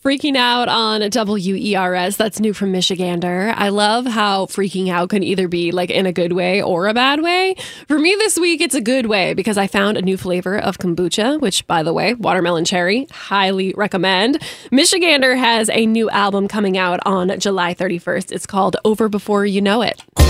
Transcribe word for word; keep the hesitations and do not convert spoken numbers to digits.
Freaking out on W E R S. That's new from Michigander. I love how freaking out can either be like in a good way or a bad way. For me this week, it's a good way because I found a new flavor of kombucha, which, by the way, watermelon cherry, highly recommend. Michigander has a new album coming out on July thirty-first. It's called Over Before You Know It.